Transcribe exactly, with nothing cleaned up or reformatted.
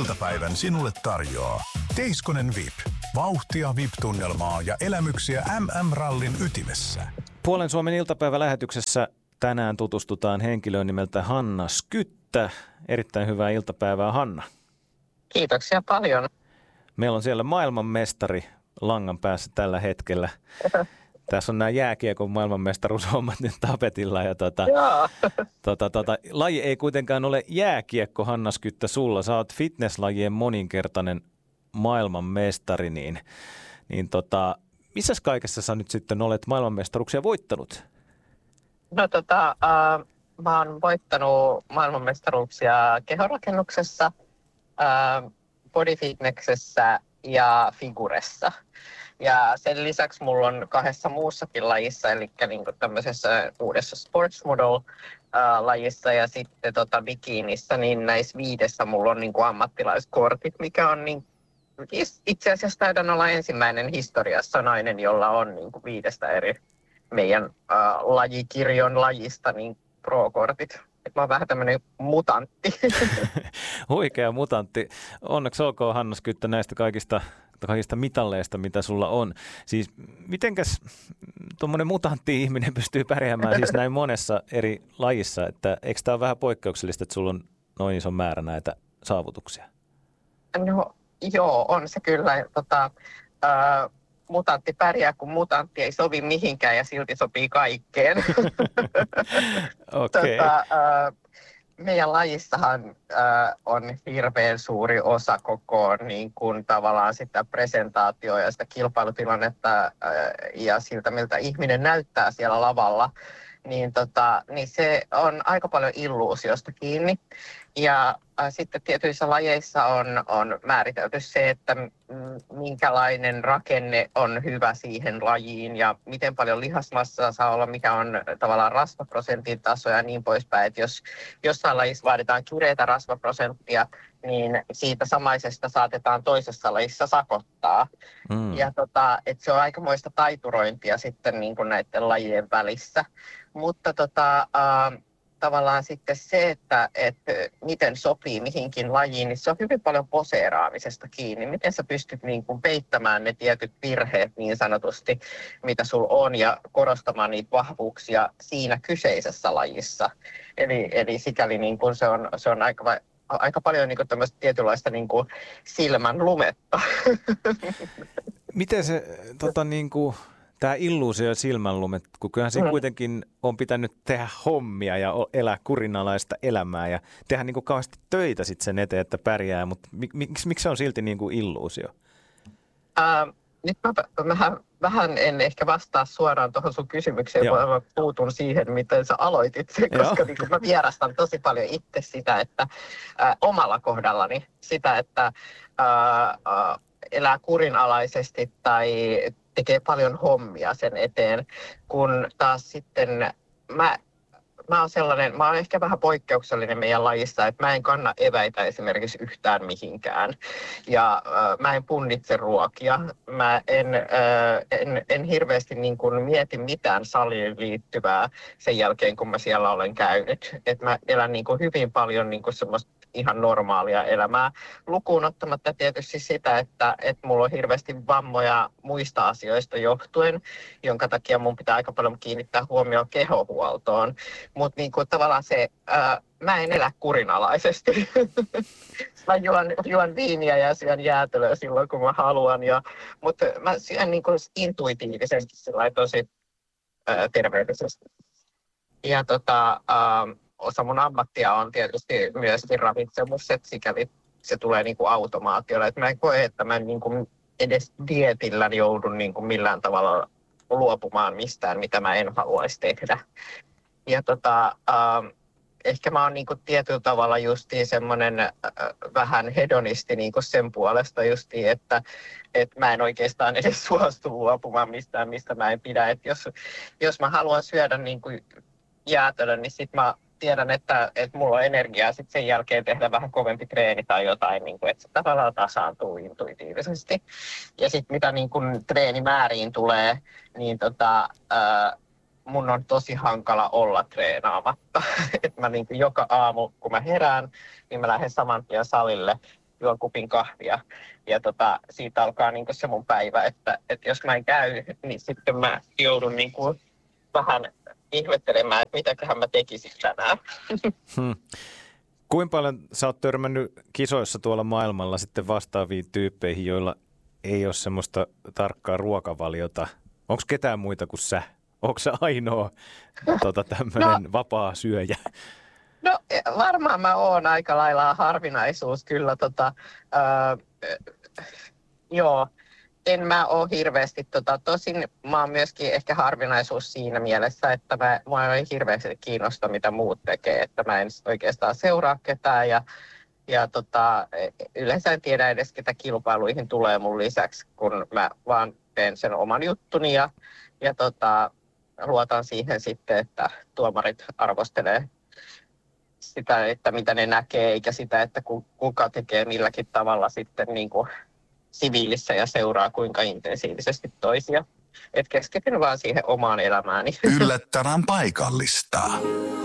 iltapäivän sinulle tarjoaa Teiskonen V I P. Vauhtia, V I P-tunnelmaa ja elämyksiä M M-rallin ytimessä. Puolen Suomen iltapäivälähetyksessä tänään tutustutaan henkilöön nimeltä Hanna Skyttä. Erittäin hyvää iltapäivää, Hanna. Kiitoksia paljon. Meillä on siellä maailmanmestari langan päässä tällä hetkellä. Tässä on nämä jääkiekon maailmanmestaruushommat nyt tapetilla. Ja tota, tota, tota, laji ei kuitenkaan ole jääkiekko, Hanna Skyttä, sulla. Sä oot fitnesslajien moninkertainen maailmanmestari. Niin, niin tota, missäs kaikessa sä nyt sitten olet maailmanmestaruuksia voittanut? No tota, äh, mä oon voittanut maailmanmestaruuksia kehonrakennuksessa, äh, bodyfitnessessä ja figuressa. Ja sen lisäksi mulla on kahdessa muussakin lajissa, eli niin tämmöisessä uudessa sports model-lajissa ja sitten tota bikinissä, niin näissä viidessä mulla on niin kuin ammattilaiskortit, mikä on niin, itse asiassa taidan olla ensimmäinen historiassa nainen, jolla on niin kuin viidestä eri meidän äh, lajikirjon lajista niin pro-kortit. Et mä oon vähän tämmöinen mutantti. Huikea mutantti. Onneksi olkoon, Hanna Skyttä, näistä kaikista kaikista mitalleista, mitä sulla on. Siis mitenkäs tuommoinen mutantti-ihminen pystyy pärjäämään siis näin monessa eri lajissa, että eikö tämä ole vähän poikkeuksellista, että sulla on noin iso määrä näitä saavutuksia? No joo, on se kyllä. Tota, äh, mutantti pärjää, kun mutantti ei sovi mihinkään ja silti sopii kaikkeen. Okei. Okay. Tota, äh, meidän lajissahan äh, on hirveän suuri osa koko niin kuin, tavallaan sitä presentaatioa ja sitä kilpailutilannetta äh, ja siltä, miltä ihminen näyttää siellä lavalla, niin, tota, niin se on aika paljon illuusiosta kiinni. Ja äh, sitten tietyissä lajeissa on, on määritelty se, että minkälainen rakenne on hyvä siihen lajiin ja miten paljon lihasmassaa saa olla, mikä on tavallaan rasvaprosentin taso ja niin poispäin. Että jos jossain lajissa vaaditaan kireätä rasvaprosenttia, niin siitä samaisesta saatetaan toisessa lajissa sakottaa. Mm. Ja tota, että se on aikamoista taiturointia sitten niin kuin näiden lajien välissä. Mutta tota, äh, tavallaan sitten se, että, että miten sopii mihinkin lajiin, niin se on hyvin paljon poseeraamisesta kiinni. Miten sä pystyt niin kuin peittämään ne tietyt virheet niin sanotusti, mitä sulla on, ja korostamaan niitä vahvuuksia siinä kyseisessä lajissa. Eli, eli sikäli niin kuin se on, se on aika, aika paljon niin kuin tämmöistä tietynlaista niin kuin silmän lumetta. Miten se tota, niin kuin tämä illuusio ja silmänlumet, kun kyllähän siinä kuitenkin on pitänyt tehdä hommia ja elää kurinalaista elämää ja tehdä niin kuin kauheasti töitä sit sen eteen, että pärjää, mutta miksi, miksi se on silti niin kuin illuusio? Uh, nyt mä, mä vähän en ehkä vastaa suoraan tuohon sun kysymykseen, vaan mä puutun siihen, miten sä aloitit sen, koska niin mä vierastan tosi paljon itse sitä, että uh, omalla kohdallani sitä, että uh, uh, elää kurinalaisesti tai tekee paljon hommia sen eteen, kun taas sitten mä, mä oon sellainen, mä oon ehkä vähän poikkeuksellinen meidän lajissa, että mä en kanna eväitä esimerkiksi yhtään mihinkään ja äh, mä en punnitse ruokia, mä en, äh, en, en hirveästi niin kuin mieti mitään saliin liittyvää sen jälkeen, kun mä siellä olen käynyt, että mä elän niin kuin hyvin paljon niin kuin semmoista ihan normaalia elämää, lukuun ottamatta tietysti sitä, että, että mulla on hirveästi vammoja muista asioista johtuen, jonka takia mun pitää aika paljon kiinnittää huomioon kehohuoltoon. Mutta niin kuin tavallaan se, ää, mä en elä kurinalaisesti. Mä juon, juon viiniä ja syön jäätelöä silloin, kun mä haluan, ja, mutta mä syön niin kuin intuitiivisesti tosi ää, terveellisesti. Ja tota... Ää, osa mun ammattia on tietysti myöskin ravitsemus, että sikäli se tulee niin kuin automaatiolla. Että mä en koe, että mä niin kuin edes dietillä joudun niin kuin millään tavalla luopumaan mistään, mitä mä en haluaisi tehdä. Ja tota, äh, ehkä mä oon niin kuin tietyllä tavalla justiin semmoinen äh, vähän hedonisti niin kuin sen puolesta justiin, että, että mä en oikeastaan edes suostu luopumaan mistään, mistä mä en pidä. Että jos, jos mä haluan syödä niin kuin jäätelön, niin sit mä tiedän, että, että mulla on energiaa sit sen jälkeen tehdä vähän kovempi treeni tai jotain, niin kuin, että se tavallaan tasaantuu intuitiivisesti. Ja sitten mitä niin kuin treenimääriin tulee, niin tota, ää, mun on tosi hankala olla treenaamatta. Et mä niin kuin joka aamu, kun mä herään, niin mä lähden saman tien salille. juon kupin kahvia. Ja tota, siitä alkaa niin kuin se mun päivä, että, että jos mä en käy, niin sitten mä joudun niin kuin vähän ihmettelemään, että mitäköhän mä tekisin tänään. Hmm. Kuinka paljon sä oot törmännyt kisoissa tuolla maailmalla sitten vastaaviin tyyppeihin, joilla ei ole semmoista tarkkaa ruokavaliota? Onko ketään muita kuin sä? Onko sä ainoa tota, tämmöinen no, vapaa syöjä? No varmaan mä oon aika lailla harvinaisuus kyllä. Tota, äh, joo, en mä oo hirveästi. Tota, tosin mä oon myöskin ehkä harvinaisuus siinä mielessä, että mä, mä en hirveästi kiinnosta, mitä muut tekee. Että mä en oikeastaan seuraa ketään ja, ja tota, yleensä en tiedä edes, ketä kilpailuihin tulee mun lisäksi, kun mä vaan teen sen oman juttuni ja, ja tota, luotan siihen sitten, että tuomarit arvostelee sitä, että mitä ne näkee, eikä sitä, että kuka tekee milläkin tavalla sitten niin kuin siviilissä ja seuraa kuinka intensiivisesti toisia. Et keskityn vaan siihen omaan elämääni. Yllättävän paikallista.